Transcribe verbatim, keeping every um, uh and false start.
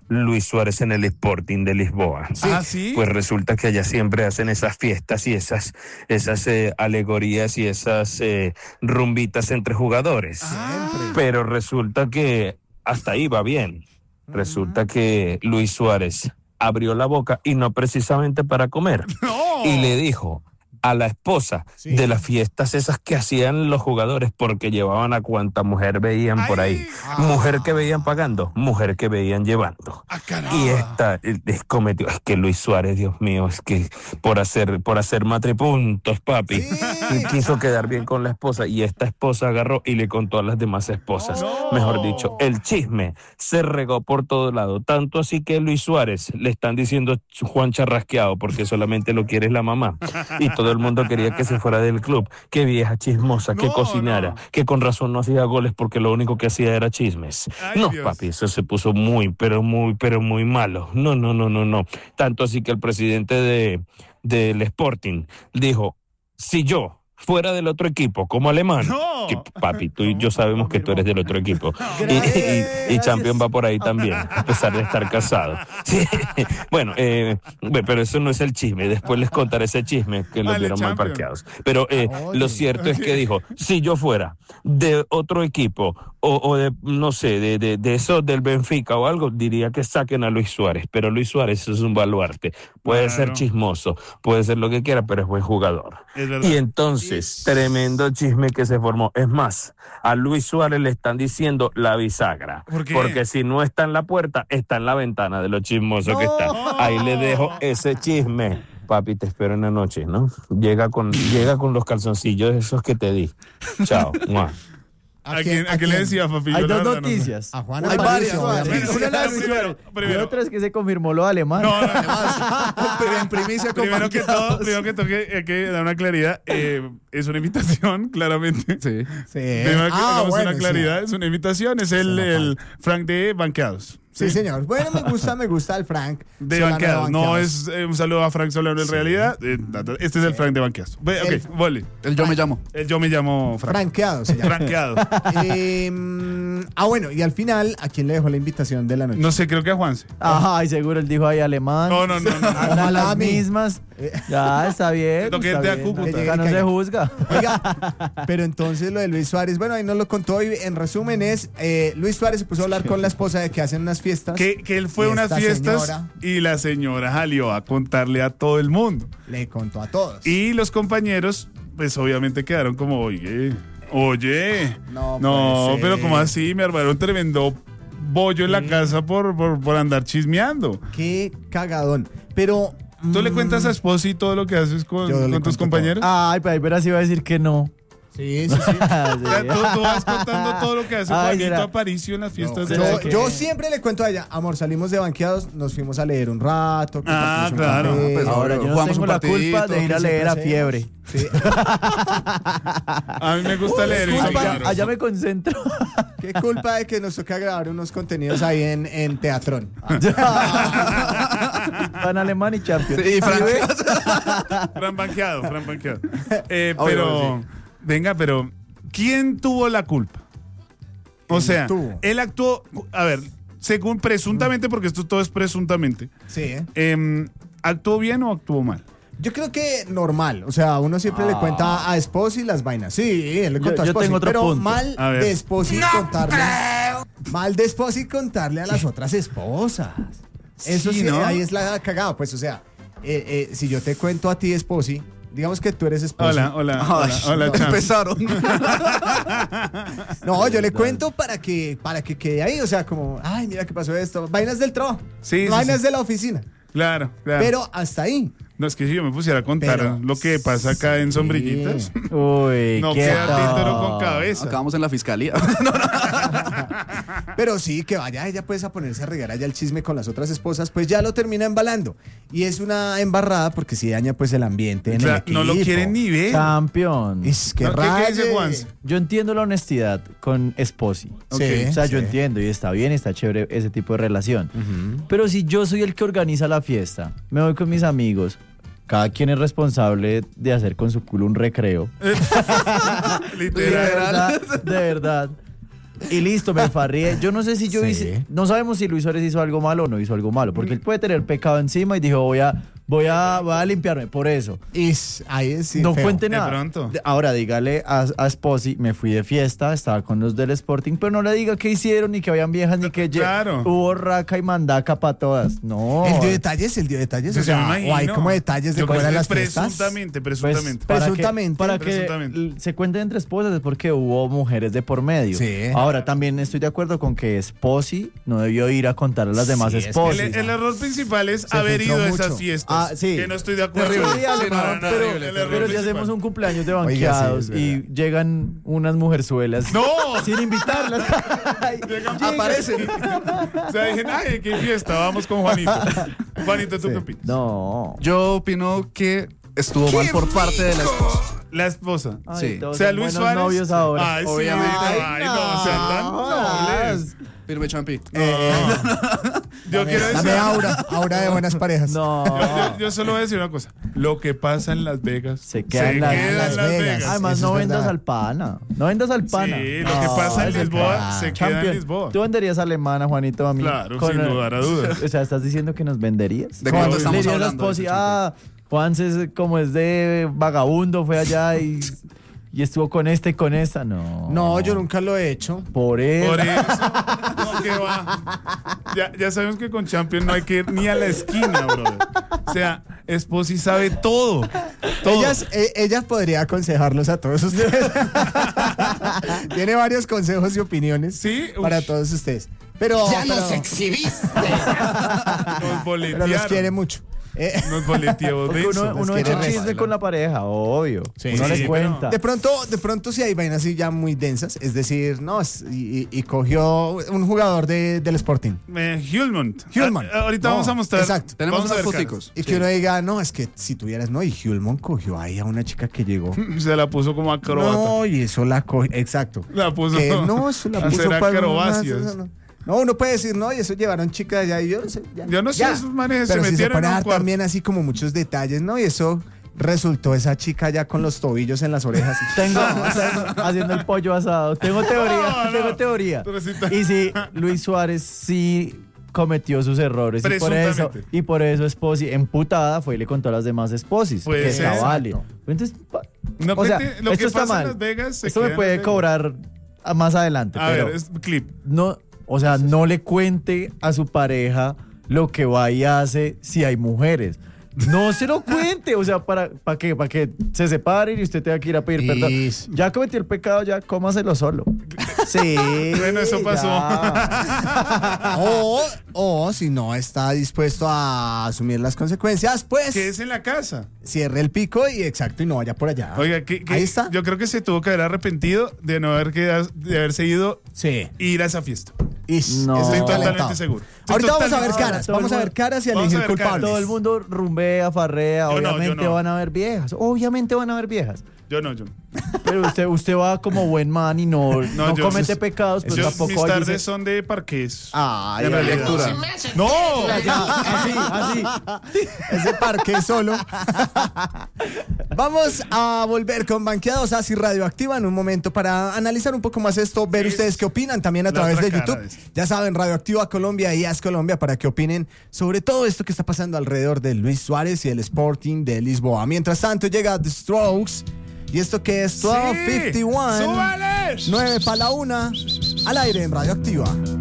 Luis Suárez en el Sporting de Lisboa. ¿Sí? ¿Ah, sí? Pues resulta que allá siempre hacen esas fiestas y esas, esas eh, alegorías y esas eh, rumbitas entre jugadores. Ah. Pero resulta que hasta ahí va bien. Resulta que Luis Suárez abrió la boca y no precisamente para comer. No. Y le dijo a la esposa Sí. de las fiestas esas que hacían los jugadores, porque llevaban a cuanta mujer veían por ahí. Ay. Mujer que veían pagando, mujer que veían llevando. Ah, caramba. Y esta es cometió, es que Luis Suárez, Dios mío, es que por hacer, por hacer matripuntos, papi, Sí. quiso quedar bien con la esposa, y esta esposa agarró y le contó a las demás esposas. No. Mejor dicho, el chisme se regó por todo lado, tanto así que Luis Suárez le están diciendo Juan Charrasqueado, porque solamente lo quiere la mamá, y todo el mundo quería que se fuera del club. Qué vieja chismosa, que No, cocinara, no. que con razón no hacía goles porque lo único que hacía era chismes. Ay, No, Dios. papi, eso se puso muy, pero muy, pero muy malo. No, no, no, no, no. Tanto así que el presidente de del Sporting dijo, si yo fuera del otro equipo, como alemán, No. que, papi, tú y yo sabemos que tú eres del otro equipo. Y, y, y Champion va por ahí también, a pesar de estar casado. Sí. Bueno, eh, bueno, pero eso no es el chisme. Después les contaré ese chisme que los Vale, vieron mal Champion. parqueados. Pero eh, Oye. lo cierto es que dijo, si yo fuera de otro equipo o, o de, no sé, de, de, de eso del Benfica o algo, diría que saquen a Luis Suárez. Pero Luis Suárez es un baluarte. Puede Claro. ser chismoso, puede ser lo que quiera, pero es buen jugador. Es verdad. Y entonces, tremendo chisme que se formó. Es más, a Luis Suárez le están diciendo la bisagra. ¿Por qué? Porque si no está en la puerta, está en la ventana de lo chismoso que está. No. Ahí le dejo ese chisme. Papi, te espero en la noche, ¿no? Llega con, llega con los calzoncillos esos que te di. Chao. Mua. ¿A quién, a quién le decía, papi? Hay Yo la dos verdad no sé. noticias. A Juan Hay Aparicio, varias. obviamente. Una la de Luis Primero, Suárez. primero. Y otra es que se confirmó lo de alemán. No, no, no. Pero en primicia con Primero que Parqueados. todo, primero que todo, que- hay que dar una claridad. Eh, es una invitación, claramente. Sí. Sí. Primero que Ah, hagamos bueno, una sí. claridad, es una invitación, es el, no el Frank de Banqueados. Sí, señor. Bueno, me gusta, me gusta el Frank. De Solano Banqueados. No Banqueados. es eh, un saludo a Frank Solano en realidad. Eh, este es el Frank de Banqueados. Ve, El- Ok, vole. El yo me llamo. El yo me llamo Frank. Franqueado se llama. Franqueado. Eh, mm, ah, bueno, y al final, ¿a quién le dejó la invitación de la noche? No sé, creo que a Juanse. Ajá, y seguro él dijo ahí alemán. No, no, no. no, no. Andan Ojalá las a mí. mismas. Ya, está bien. Lo que está es de bien. Acúcuta. Acá no Que se llegue. juzga. Oiga, pero entonces lo de Luis Suárez, bueno, ahí nos lo contó y en resumen es, eh, Luis Suárez se puso a hablar con la esposa de que hacen unas fiestas. Que, que él fue a Y unas esta fiestas señora y la señora salió a contarle a todo el mundo. Le contó a todos. Y los compañeros, pues obviamente quedaron como, oye, oye, No no, puede ser. pero como así, me armaron tremendo bollo en la casa por, por, por andar chismeando. Qué cagadón. Pero... ¿Tú le mm, cuentas a Esposi todo lo que haces con, Yo le con tus cuento compañeros? Ay, pero ahí verás si va a decir que no. Sí, sí, sí. Sí. Ya, tú, tú vas contando todo lo que hace Ay, Juanito será. Aparicio en las fiestas de ¿será Yo, que- yo siempre le cuento a ella, amor, salimos de banqueados, nos fuimos a leer un rato. Ah, compartimos un claro. café. Pues ahora yo no Jugamos tengo un la partidito, culpa de ir a que leer a siempre fiebre. Sí. A mí me gusta leer. disculpa. sí, Allá, claro. allá me concentro. Qué culpa de que nos toca grabar unos contenidos ahí en, en Teatrón. Van alemán y champion. Sí, Frank. Fran banqueado, Fran banqueado. Eh, Obvio, pero, venga, pero, ¿quién tuvo la culpa? O ¿Quién sea, tuvo? él actuó, a ver, según presuntamente, porque esto todo es presuntamente, Sí, ¿eh? em, ¿actuó bien o actuó mal? Yo creo que normal, o sea, uno siempre le cuenta a Esposi las vainas. Sí, él le Yo- contó a yo Esposi, tengo otro pero punto. mal A ver. de Esposi contarle. Mal de Esposi contarle a las otras esposas. Eso sí, ¿no? ahí es la cagada, pues, o sea, eh, eh, si yo te cuento a ti, Esposi, digamos que tú eres Esposi. Hola, hola, hola, Ay, hola, no, Chan. empezaron. No, yo le cuento para que, para que quede ahí, o sea, como, ay, mira qué pasó esto. Vainas del trabajo, Sí, sí, vainas sí. de la oficina. Claro, claro. Pero hasta ahí. No, es que si yo me pusiera a contar Pero- lo que pasa acá en Sí. Sombrillitas, Uy, no quieto. queda título con cabeza. Acabamos en la fiscalía. Pero sí, que vaya ella pues a ponerse a regar allá el chisme con las otras esposas, pues ya lo termina embalando. Y es una embarrada porque sí daña pues el ambiente en O sea, el equipo. no lo quieren ni ver. Campeón. Es que No, ¿qué- qué dice raye. Juanse? Yo entiendo la honestidad con Esposi. Sí, O sea, yo sí. entiendo y está bien, está chévere ese tipo de relación. Pero si yo soy el que organiza la fiesta, me voy con mis amigos, cada quien es responsable de hacer con su culo un recreo. De Literal. verdad, de verdad. Y listo, me farrié. Yo no sé si yo Sí. hice. No sabemos si Luis Suárez hizo algo malo o no hizo algo malo. Porque él puede tener pecado encima y dijo, voy a, voy a, voy a limpiarme por eso. Y s- ahí es sí, no feo. cuente De nada. pronto. De- Ahora dígale a, a Esposi, me fui de fiesta, estaba con los del Sporting, pero no le diga qué hicieron, ni que habían viejas, ni que lle- Claro. hubo raca y mandaca para todas. No. El dio detalles, el dio detalles. Pues o yo me sea, imagino. o hay como detalles de Yo cómo creo eran que las fiestas. Presuntamente, Pues, presuntamente. para que- Presuntamente. Para que, Presuntamente. l- se cuenten entre esposas es porque hubo mujeres de por medio. Sí. Ahora, también estoy de acuerdo con que Esposi no debió ir a contar a las demás Sí, es que esposas. El, el error principal es Se haber filtró ido a mucho. esas fiestas. Ah, sí. Que no estoy de acuerdo. Terrible. Sí, Sí, no, no, no, pero, terrible, el error pero si principal. hacemos un cumpleaños de Oiga, sí, banqueados es y verdad. llegan unas mujerzuelas ¡No! sin invitarlas. Llegan- Aparecen. O sea, dije, ay, qué fiesta, vamos con Juanito. Juanito, ¿tú Sí. qué opinas? No. Yo opino que estuvo mal por parte de la esposa. La esposa. Ay, Sí. todos O sea, son Luis buenos Suárez. novios ahora. Ay, Obviamente. sí, ay, no, o sea, tan nobles. Firme champi. Yo quiero decir. Dame aura, aura de buenas parejas. No. Yo, yo- yo solo voy a decir una cosa. Lo que pasa en Las Vegas Se queda en Las- queda en Las Las Vegas. Vegas. Además, Eso no es vendas verdad. al pana. No vendas al pana. Sí, lo No, que pasa en ese Lisboa pana. se queda en Champion, Lisboa. Tú venderías alemana, Juanito, a mí. Claro, Con sin el- lugar a dudas. O sea, ¿estás diciendo que nos venderías? ¿De Como cuánto le estamos dirías a hablando? Esposi, Dice ah, Juanse es como es de vagabundo, fue allá y, y estuvo con este y con esta. No. No, yo nunca lo he hecho. Por eso. Por eso. No, que va. Ya, ya sabemos que con Champion no hay que ir ni a la esquina, brother. O sea, Esposi sabe todo. Todo. Ellas, eh, ella podría aconsejarlos a todos ustedes. Tiene varios consejos y opiniones Sí, para ush. todos ustedes. Pero, Ya pero, nos exhibiste. Nos pero los boletearon. quiere mucho. Eh, Nos boleteó. Porque uno, Benzo. uno quiere echa resto. chisme con la pareja, obvio. Sí, uno sí, le sí, cuenta. de pronto, de pronto sí hay vainas así ya muy densas. Es decir, no, es- y, y- y cogió un jugador de, del Sporting. Eh, Hulmont. Hulmont. Ah, ahorita No, vamos a mostrar. exacto. Tenemos Vamos a unas ver foticos. Y que uno diga, no, es que si tuvieras, no, y Hulmont cogió ahí a una chica que llegó. caras. Se la puso como acróbata. No, y eso la cogió, exacto. La puso. Que no, eso la a puso hacer para acrobacias. unas- no, no, uno puede decir, no, y eso llevaron chicas allá y yo no sé. Ya, Yo no sé, ya. esos manes se Pero si se metieron pone en a un dar cuarto. también así como muchos detalles, ¿no? Y eso resultó esa chica ya con los tobillos en las orejas. Tengo, tengo- haciendo el pollo asado. Tengo teoría, No, no. tengo teoría. Pero sí está- Y si Luis Suárez sí cometió sus errores y por eso Presuntamente. y por eso Esposi emputada fue y le contó a las demás esposis Puede que ser. está válido. Entonces, pa- No o sea, cuente- lo esto que está pasa en mal. Las Vegas se Esto queda me en puede Las Vegas. cobrar a más adelante, A pero ver, es clip. no, o sea, no le cuente a su pareja lo que va y hace si hay mujeres. No se lo cuente, o sea, ¿para, para qué? Para que se separen y usted tenga que ir a pedir perdón. Is. Ya cometió el pecado, ya cómaselo solo. Sí. Bueno, eso pasó. ya. O, o si no está dispuesto a asumir las consecuencias, pues Que es en la casa. cierre el pico y exacto y no vaya por allá. Oiga, que, que- Ahí está. yo creo que se tuvo que haber arrepentido de no haber quedado, de haberse ido Sí. e ir a esa fiesta. Is. No. Estoy Estoy calentado. totalmente seguro. Estoy Ahorita vamos a ver totalmente- caras, todo el vamos a ver mundo- caras y a vamos a elegir ver caras. culpables. Todo el mundo rumbea, farrea, Yo no, yo obviamente no. van a haber viejas. Obviamente van a haber viejas. Yo no, yo no. Pero usted, usted va como buen man y no, no, yo- comete yo- pecados, pero yo- tampoco mis va y tardes dice- son de parques. Ay, En ay, realidad. ay. Lectura. ¡No! Así, así. Ese parque solo. Vamos a volver con Banqueados así Radioactiva en un momento para analizar un poco más esto, ver Es ustedes qué opinan también a la través otra de cara YouTube. de esto. Ya saben, Radioactiva Colombia y As Colombia para que opinen sobre todo esto que está pasando alrededor de Luis Suárez y el Sporting de Lisboa. Mientras tanto llega The Strokes y esto que es doce cincuenta y uno, ¡Súbale! nueve para la una, al aire en Radioactiva.